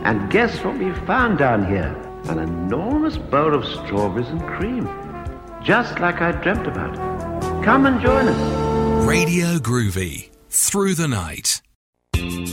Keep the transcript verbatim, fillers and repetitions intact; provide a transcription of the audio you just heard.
And guess what we found down here? An enormous bowl of strawberries and cream. Just like I dreamt about. Come and join us. Radio Groovy. Through the night.